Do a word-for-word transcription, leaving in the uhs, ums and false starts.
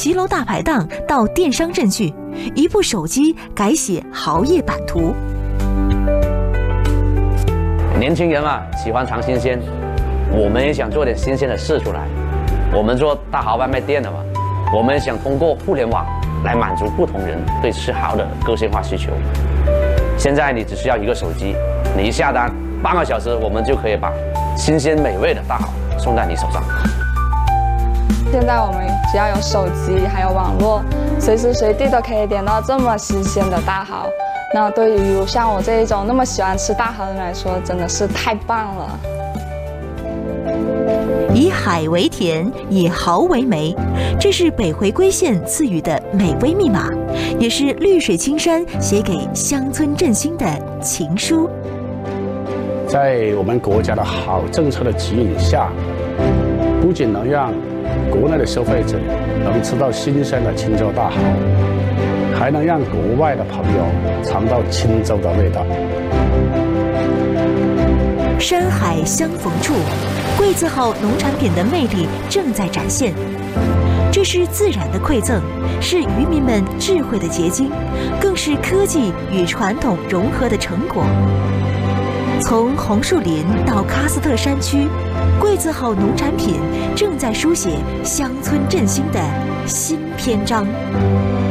骑楼大排档到电商镇去，一部手机改写行业版图。 年轻人嘛，喜欢尝新鲜，我们也想做点新鲜的事出来。我们做大豪外卖店的嘛，我们想通过互联网来满足不同人对吃好的个性化需求。现在你只需要一个手机，你一下单，半个小时我们就可以把新鲜美味的大豪送在你手上。 现在我们只要有手机，还有网络，随时随地都可以点到这么新鲜的大豪。那对于像我这一种那么喜欢吃大豪的人来说，真的是太棒了。 以海为甜，以豪为美，这是北回归线赐予的美味密码，也是绿水青山写给乡村振兴的情书。 在我们国家的好政策的指引下，不仅能让国内的消费者能吃到新鲜的青州大豪，还能让国外的朋友尝到青州的味道。 山海相逢处，桂字号农产品的魅力正在展现。这是自然的馈赠，是渔民们智慧的结晶，更是科技与传统融合的成果。从红树林到喀斯特山区，桂字号农产品正在书写乡村振兴的新篇章。